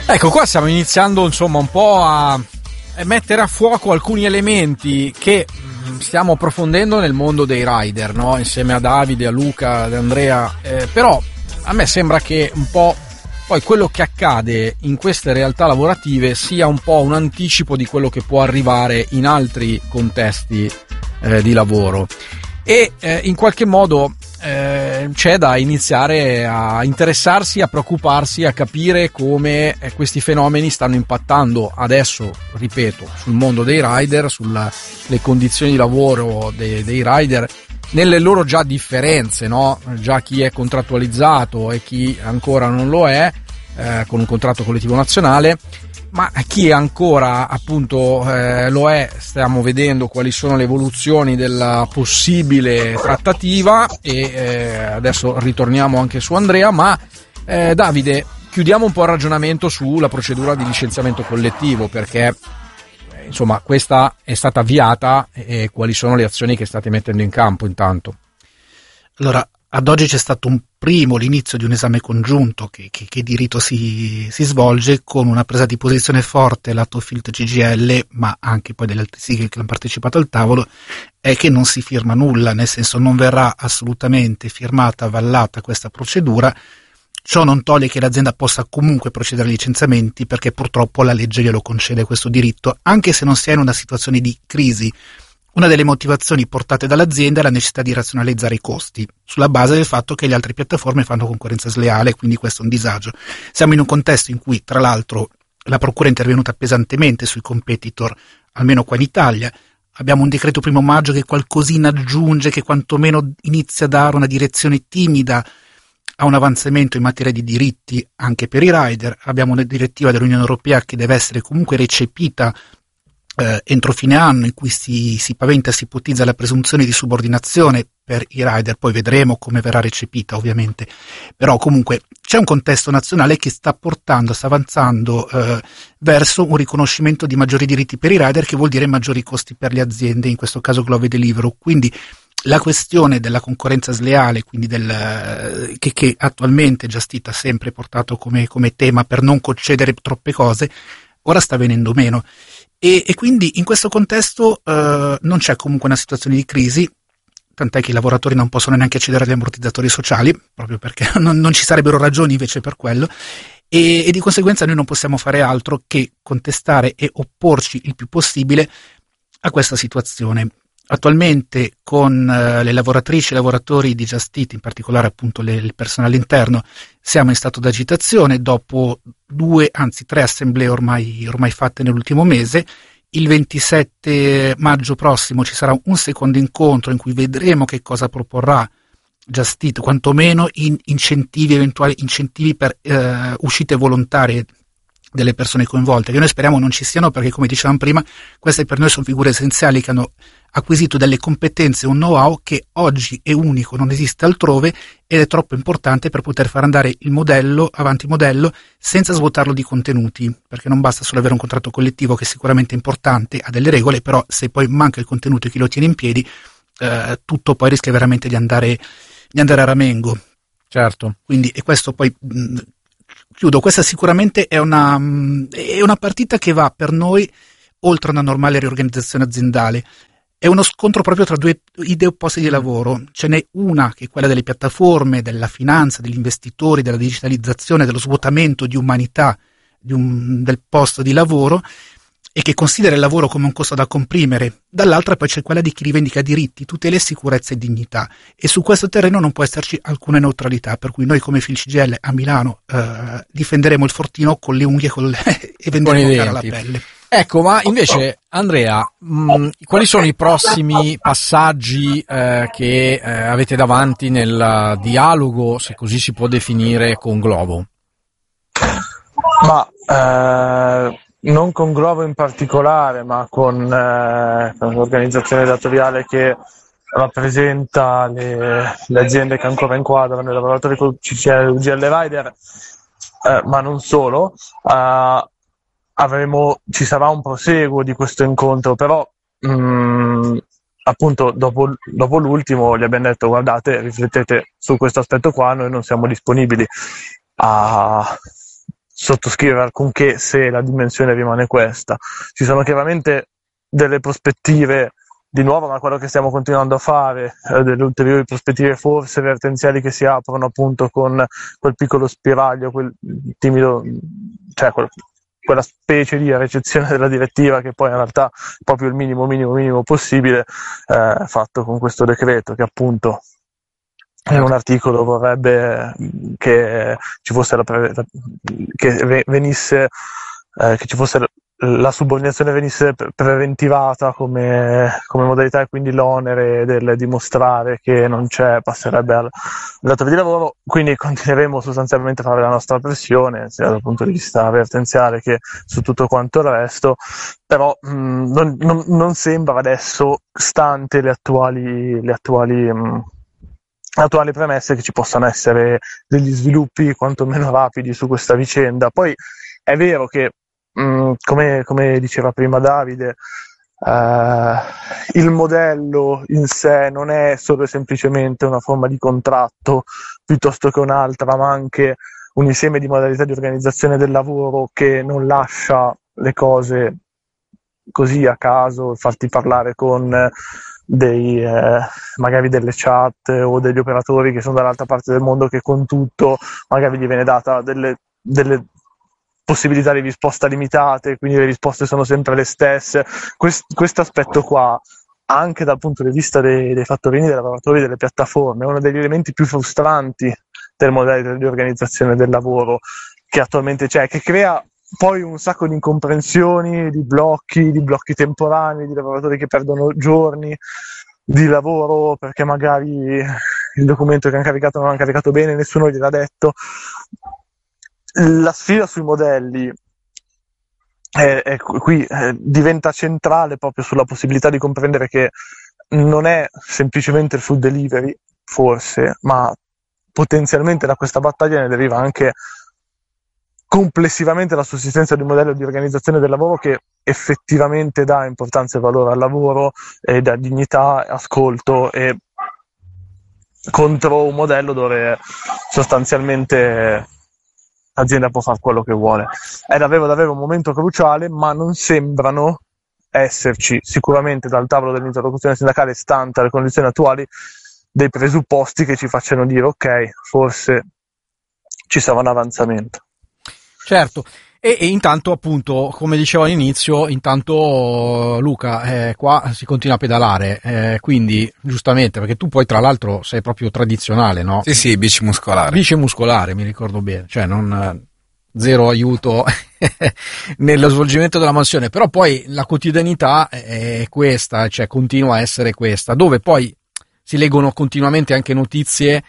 Ecco, qua stiamo iniziando insomma un po' a mettere a fuoco alcuni elementi che stiamo approfondendo nel mondo dei rider, no? Insieme a Davide, a Luca, ad Andrea, però a me sembra che un po' poi quello che accade in queste realtà lavorative sia un po' un anticipo di quello che può arrivare in altri contesti di lavoro, e in qualche modo c'è da iniziare a interessarsi, a preoccuparsi, a capire come questi fenomeni stanno impattando adesso, ripeto, sul mondo dei rider, sulle condizioni di lavoro dei rider, nelle loro già differenze, no? Già chi è contrattualizzato e chi ancora non lo è, con un contratto collettivo nazionale, ma chi ancora appunto lo è, stiamo vedendo quali sono le evoluzioni della possibile trattativa, e adesso ritorniamo anche su Andrea, ma Davide, chiudiamo un po' il ragionamento sulla procedura di licenziamento collettivo, perché insomma questa è stata avviata, e quali sono le azioni che state mettendo in campo intanto? Allora, ad oggi c'è stato l'inizio di un esame congiunto che di rito si svolge, con una presa di posizione forte lato Filt CGIL, ma anche poi delle altre sigle che hanno partecipato al tavolo, è che non si firma nulla, nel senso non verrà assolutamente firmata, avvallata questa procedura. Ciò non toglie che l'azienda possa comunque procedere ai licenziamenti, perché purtroppo la legge glielo concede questo diritto, anche se non si è in una situazione di crisi. Una delle motivazioni portate dall'azienda è la necessità di razionalizzare i costi, sulla base del fatto che le altre piattaforme fanno concorrenza sleale, quindi questo è un disagio. Siamo in un contesto in cui, tra l'altro, la procura è intervenuta pesantemente sui competitor, almeno qua in Italia. Abbiamo un decreto 1° maggio che qualcosina aggiunge, che quantomeno inizia a dare una direzione timida a un avanzamento in materia di diritti anche per i rider. Abbiamo una direttiva dell'Unione Europea che deve essere comunque recepita entro fine anno, in cui si paventa, si ipotizza la presunzione di subordinazione per i rider. Poi vedremo come verrà recepita, ovviamente, però comunque c'è un contesto nazionale che sta avanzando verso un riconoscimento di maggiori diritti per i rider, che vuol dire maggiori costi per le aziende, in questo caso Glovo e Deliveroo. Quindi la questione della concorrenza sleale, quindi che attualmente Just Eat ha sempre portato come tema per non concedere troppe cose, ora sta venendo meno. E quindi in questo contesto non c'è comunque una situazione di crisi, tant'è che i lavoratori non possono neanche accedere agli ammortizzatori sociali, proprio perché non ci sarebbero ragioni invece per quello, e di conseguenza noi non possiamo fare altro che contestare e opporci il più possibile a questa situazione. Attualmente con le lavoratrici e i lavoratori di Just Eat, in particolare appunto il personale interno, siamo in stato d'agitazione dopo 3 assemblee ormai fatte nell'ultimo mese. Il 27 maggio prossimo ci sarà un secondo incontro in cui vedremo che cosa proporrà Just Eat, quantomeno in eventuali incentivi per uscite volontarie delle persone coinvolte, che noi speriamo non ci siano, perché come dicevamo prima, queste per noi sono figure essenziali che hanno acquisito delle competenze, un know-how che oggi è unico, non esiste altrove, ed è troppo importante per poter far andare il modello senza svuotarlo di contenuti, perché non basta solo avere un contratto collettivo, che sicuramente è importante, ha delle regole, però se poi manca il contenuto e chi lo tiene in piedi, tutto poi rischia veramente di andare a ramengo. Certo. Quindi, e questo poi chiudo, questa sicuramente è una partita che va per noi oltre una normale riorganizzazione aziendale. È uno scontro proprio tra due idee opposte di lavoro. Ce n'è una che è quella delle piattaforme, della finanza, degli investitori, della digitalizzazione, dello svuotamento di umanità del posto di lavoro, e che considera il lavoro come un costo da comprimere. Dall'altra poi c'è quella di chi rivendica diritti, tutele, sicurezza e dignità, e su questo terreno non può esserci alcuna neutralità, per cui noi come Filt CGIL a Milano difenderemo il fortino con le unghie e venderemo cara la pelle. Ecco, ma invece Andrea, quali sono i prossimi passaggi che avete davanti nel dialogo, se così si può definire, con Glovo? Non con Glovo in particolare, ma con l'organizzazione datoriale che rappresenta le aziende che ancora inquadrano i lavoratori con CGIL UGL Rider, ma non solo. Ci sarà un proseguo di questo incontro, però appunto dopo l'ultimo gli abbiamo detto: guardate, riflettete su questo aspetto qua, noi non siamo disponibili sottoscrivere alcunché se la dimensione rimane questa. Ci sono chiaramente delle prospettive, di nuovo, ma quello che stiamo continuando a fare, delle ulteriori prospettive forse vertenziali che si aprono appunto con quel piccolo spiraglio, quel timido, cioè quella specie di ricezione della direttiva che poi in realtà è proprio il minimo possibile, fatto con questo decreto, che appunto in un articolo vorrebbe che ci fosse che ci fosse la subordinazione venisse preventivata come modalità, e quindi l'onere del dimostrare che non c'è passerebbe al datore di lavoro. Quindi continueremo sostanzialmente a fare la nostra pressione sia dal punto di vista vertenziale che su tutto quanto il resto, però non sembra adesso, stante le attuali premesse, che ci possano essere degli sviluppi quantomeno rapidi su questa vicenda. Poi è vero che come diceva prima Davide, il modello in sé non è solo e semplicemente una forma di contratto piuttosto che un'altra, ma anche un insieme di modalità di organizzazione del lavoro che non lascia le cose così a caso, farti parlare con magari delle chat o degli operatori che sono dall'altra parte del mondo, che con tutto magari gli viene data delle possibilità di risposta limitate, quindi le risposte sono sempre le stesse. Questo aspetto qua, anche dal punto di vista dei fattorini, dei lavoratori, delle piattaforme, è uno degli elementi più frustranti del modello di organizzazione del lavoro che attualmente c'è, che crea poi un sacco di incomprensioni, di blocchi temporanei, di lavoratori che perdono giorni di lavoro perché magari il documento che hanno caricato non hanno caricato bene, nessuno gliel'ha detto. La sfida sui modelli qui diventa centrale proprio sulla possibilità di comprendere che non è semplicemente il food delivery, forse, ma potenzialmente da questa battaglia ne deriva anche complessivamente la sussistenza di un modello di organizzazione del lavoro che effettivamente dà importanza e valore al lavoro e dà dignità, ascolto, e contro un modello dove sostanzialmente l'azienda può fare quello che vuole. È davvero un momento cruciale, ma non sembrano esserci sicuramente dal tavolo dell'interlocuzione sindacale, stante le condizioni attuali, dei presupposti che ci facciano dire ok, forse ci sarà un avanzamento. Certo, e intanto appunto, come dicevo all'inizio, Luca, qua si continua a pedalare, quindi giustamente, perché tu poi tra l'altro sei proprio tradizionale, no? Sì, bici muscolare. Bici muscolare, mi ricordo bene, cioè zero aiuto nello svolgimento della mansione, però poi la quotidianità è questa, cioè continua a essere questa, dove poi si leggono continuamente anche notizie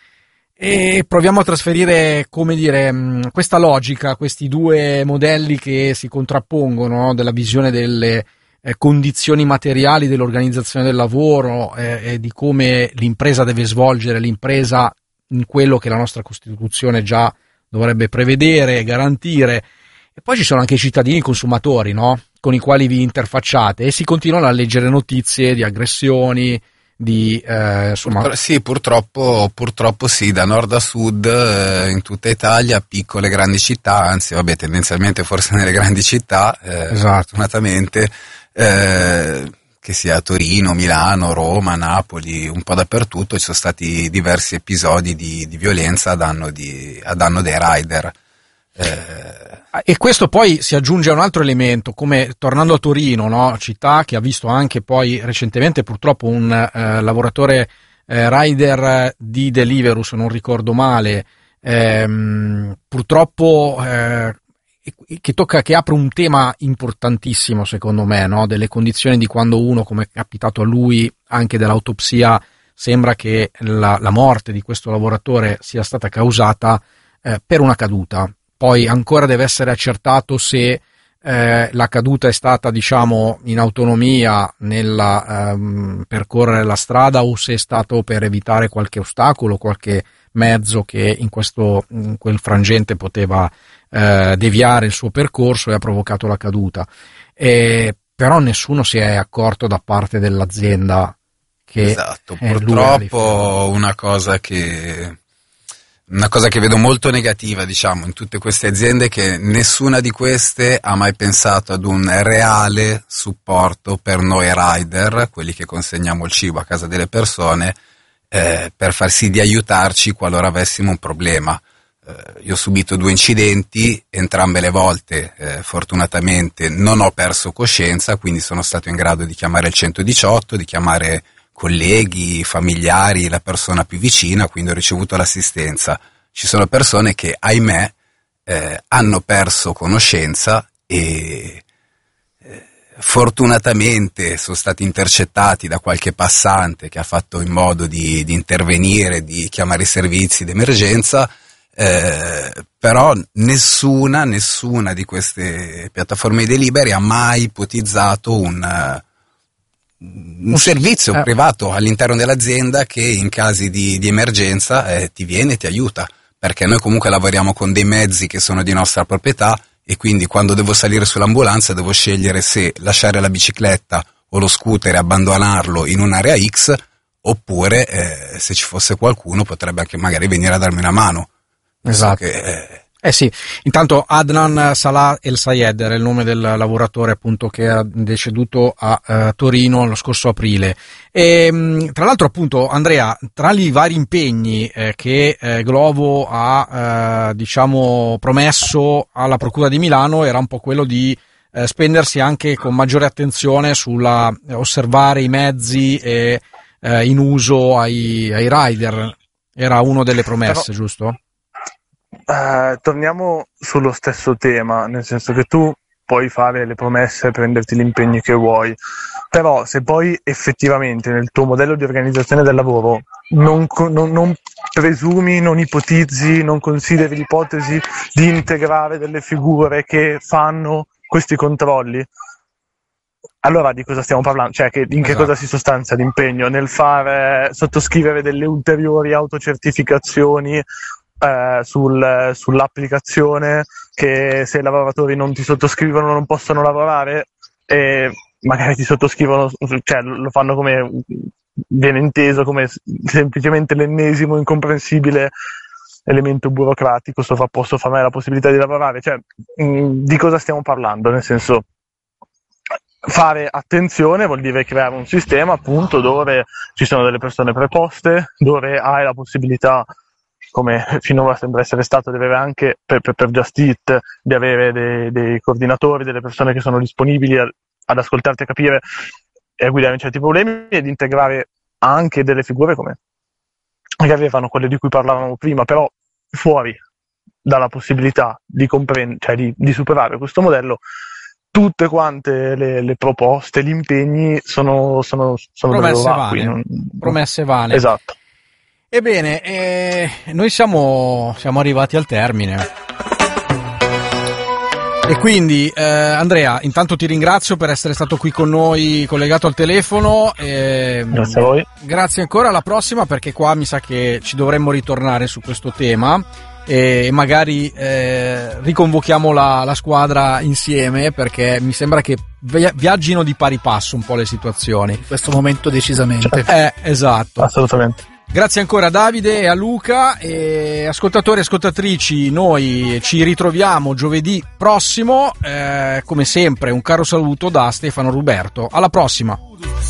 e proviamo a trasferire, come dire, questa logica, questi due modelli che si contrappongono, no? Della visione delle condizioni materiali dell'organizzazione del lavoro e di come l'impresa deve svolgere l'impresa in quello che la nostra Costituzione già dovrebbe prevedere e garantire. E poi ci sono anche i cittadini consumatori, no? Con i quali vi interfacciate, e si continuano a leggere notizie di aggressioni, insomma. Sì, purtroppo sì, da nord a sud, in tutta Italia, piccole e grandi città, anzi vabbè, tendenzialmente forse nelle grandi città, Esatto. fortunatamente, che sia Torino, Milano, Roma, Napoli, un po' dappertutto ci sono stati diversi episodi di violenza a danno dei rider. E questo poi si aggiunge a un altro elemento, come tornando a Torino, no? Città che ha visto anche poi recentemente purtroppo un lavoratore rider di Deliveroo, se non ricordo male, purtroppo che apre un tema importantissimo secondo me, no? Delle condizioni di quando uno, come è capitato a lui anche dell'autopsia, sembra che la morte di questo lavoratore sia stata causata per una caduta. Poi ancora deve essere accertato se la caduta è stata, diciamo, in autonomia nella percorrere la strada, o se è stato per evitare qualche ostacolo, qualche mezzo che in quel frangente poteva deviare il suo percorso e ha provocato la caduta. Però nessuno si è accorto da parte dell'azienda che esatto, purtroppo una cosa che una cosa che vedo molto negativa, diciamo, in tutte queste aziende è che nessuna di queste ha mai pensato ad un reale supporto per noi rider, quelli che consegniamo il cibo a casa delle persone, per far sì di aiutarci qualora avessimo un problema. Io ho subito 2 incidenti, entrambe le volte fortunatamente non ho perso coscienza, quindi sono stato in grado di chiamare il 118, di chiamare colleghi, familiari, la persona più vicina, quindi ho ricevuto l'assistenza. Ci sono persone che, ahimè, hanno perso conoscenza e fortunatamente sono stati intercettati da qualche passante che ha fatto in modo di intervenire, di chiamare i servizi d'emergenza, però nessuna di queste piattaforme di delivery ha mai ipotizzato un servizio privato all'interno dell'azienda che in casi di emergenza ti viene e ti aiuta, perché noi comunque lavoriamo con dei mezzi che sono di nostra proprietà e quindi quando devo salire sull'ambulanza devo scegliere se lasciare la bicicletta o lo scooter e abbandonarlo in un'area X, oppure se ci fosse qualcuno potrebbe anche magari venire a darmi una mano. Esatto. Sì, intanto Adnan Salah El Sayed era il nome del lavoratore appunto che era deceduto a Torino lo scorso aprile. E tra l'altro appunto Andrea, tra i vari impegni che Glovo ha diciamo promesso alla Procura di Milano era un po' quello di spendersi anche con maggiore attenzione sulla osservare i mezzi in uso ai rider. Era una delle promesse, giusto? Torniamo sullo stesso tema, nel senso che tu puoi fare le promesse e prenderti gli impegni che vuoi, però se poi effettivamente nel tuo modello di organizzazione del lavoro non presumi, non ipotizzi, non consideri l'ipotesi di integrare delle figure che fanno questi controlli, allora di cosa stiamo parlando? Cioè che cosa si sostanzia l'impegno? Nel fare sottoscrivere delle ulteriori autocertificazioni sull'applicazione, che se i lavoratori non ti sottoscrivono non possono lavorare, e magari ti sottoscrivono, cioè lo fanno come viene inteso come semplicemente l'ennesimo incomprensibile elemento burocratico sovrapposto a me la possibilità di lavorare. Cioè, di cosa stiamo parlando? Nel senso, fare attenzione vuol dire creare un sistema appunto dove ci sono delle persone preposte, dove hai la possibilità, come finora sembra essere stato, di avere anche per Just Eat, di avere dei coordinatori, delle persone che sono disponibili ad ascoltarti, a capire e a guidare in certi problemi, e di integrare anche delle figure come che avevano quelle di cui parlavamo prima, però fuori dalla possibilità di cioè di superare questo modello. Tutte quante le proposte, gli impegni sono promesse vane. Promesse vane. Esatto. Ebbene, noi siamo arrivati al termine. E quindi Andrea, intanto ti ringrazio per essere stato qui con noi collegato al telefono. Grazie a voi. Grazie ancora, alla prossima, perché qua mi sa che ci dovremmo ritornare su questo tema e magari riconvochiamo la squadra insieme, perché mi sembra che viaggino di pari passo un po' le situazioni. In questo momento decisamente. Esatto. Assolutamente. Grazie ancora a Davide e a Luca, e ascoltatori e ascoltatrici, noi ci ritroviamo giovedì prossimo, come sempre un caro saluto da Stefano Ruberto, alla prossima.